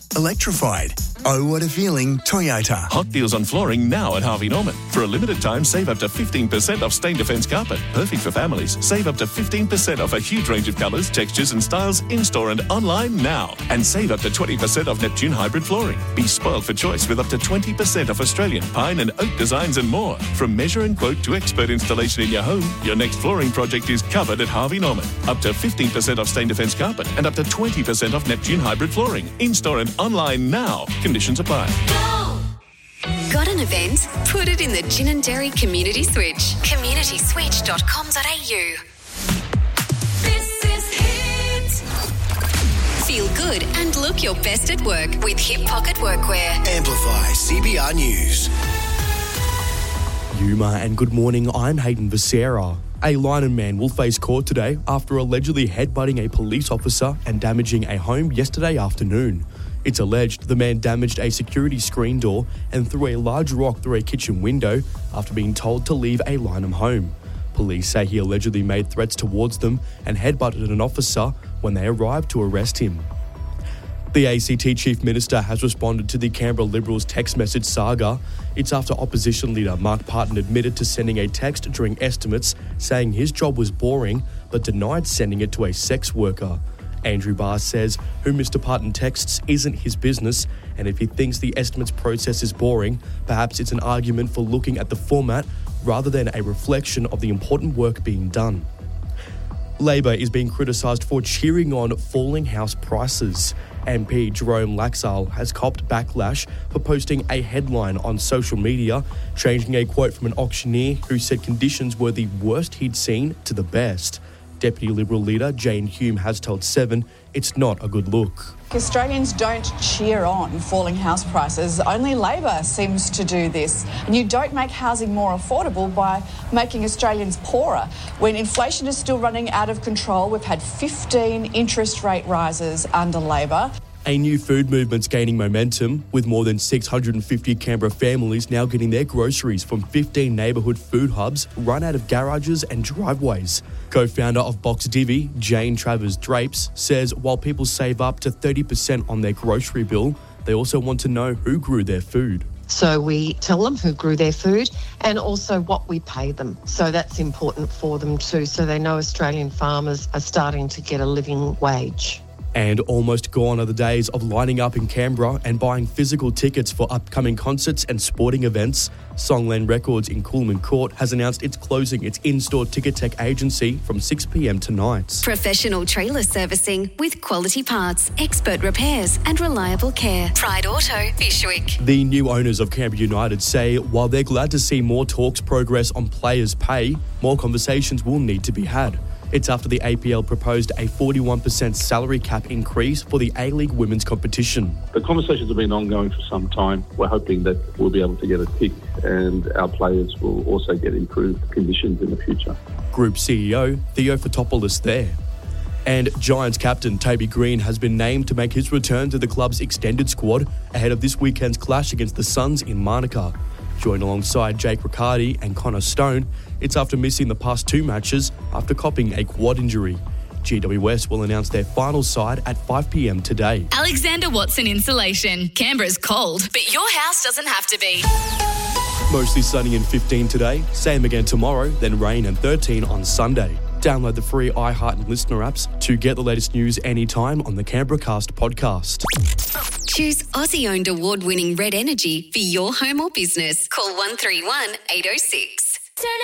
electrified. Oh, what a feeling, Toyota. Hot deals on flooring now at Harvey Norman. For a limited time, save up to 15% off Stain Defence carpet. Perfect for families. Save up to 15% off a huge range of colours, textures and styles in-store and online now. And save up to 20% off Neptune hybrid flooring. Be spoiled for choice with up to 20% off Australian pine and oak designs and more. From measure and quote to expert installation in your home, your next flooring project is covered at Harvey Norman. Up to 15% off Stain Defence carpet and up to 20% off Neptune hybrid flooring. In-store and online now. Conditions apply. Got an event? Put it in the Gin and Dairy Community Switch. communityswitch.com.au. This is Hit. Feel good and look your best at work with Hip Pocket Workwear. Amplify CBR News. Yuma and good morning, I'm Hayden Becerra. A Lynon man will face court today after allegedly headbutting a police officer and damaging a home yesterday afternoon. It's alleged the man damaged a security screen door and threw a large rock through a kitchen window after being told to leave a Lynham home. Police say he allegedly made threats towards them and headbutted an officer when they arrived to arrest him. The ACT Chief Minister has responded to the Canberra Liberals text message saga. It's after opposition leader Mark Parton admitted to sending a text during estimates saying his job was boring but denied sending it to a sex worker. Andrew Barr says who Mr. Parton texts isn't his business, and if he thinks the estimates process is boring, perhaps it's an argument for looking at the format rather than a reflection of the important work being done. Labor is being criticised for cheering on falling house prices. MP Jerome Laxale has copped backlash for posting a headline on social media, changing a quote from an auctioneer who said conditions were the worst he'd seen to the best. Deputy Liberal leader Jane Hume has told Seven it's not a good look. Australians don't cheer on falling house prices. Only Labor seems to do this. And you don't make housing more affordable by making Australians poorer. When inflation is still running out of control, we've had 15 interest rate rises under Labor. A new food movement's gaining momentum, with more than 650 Canberra families now getting their groceries from 15 neighbourhood food hubs run out of garages and driveways. Co-founder of Box Divvy, Jane Travers Drapes, says while people save up to 30% on their grocery bill, they also want to know who grew their food. So we tell them who grew their food and also what we pay them. So that's important for them too, so they know Australian farmers are starting to get a living wage. And almost gone are the days of lining up in Canberra and buying physical tickets for upcoming concerts and sporting events. Songland Records in Coolman Court has announced it's closing its in-store ticket tech agency from 6 p.m. tonight. Professional trailer servicing with quality parts, expert repairs and reliable care. Pride Auto, Bishwick. The new owners of Canberra United say while they're glad to see more talks progress on players' pay, more conversations will need to be had. It's after the APL proposed a 41% salary cap increase for the A-League women's competition. The conversations have been ongoing for some time. We're hoping that we'll be able to get a tick and our players will also get improved conditions in the future. Group CEO Theo Fotopoulos there. And Giants captain Toby Green has been named to make his return to the club's extended squad ahead of this weekend's clash against the Suns in Monaco. Joined alongside Jake Riccardi and Connor Stone, it's after missing the past 2 matches after copping a quad injury. GWS will announce their final side at 5 p.m. today. Alexander Watson Insulation. Canberra's cold, but your house doesn't have to be. Mostly sunny and 15 today. Same again tomorrow, then rain and 13 on Sunday. Download the free iHeart and Listener apps to get the latest news anytime on the Canberra Cast podcast. Choose Aussie-owned award-winning Red Energy for your home or business. Call 131 806.